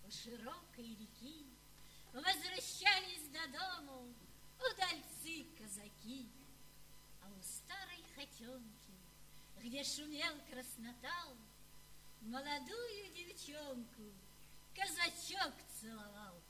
у широкой реки возвращались до дому удальцы-казаки. А у старой хотенки, где шумел краснотал, молодую девчонку казачок целовал.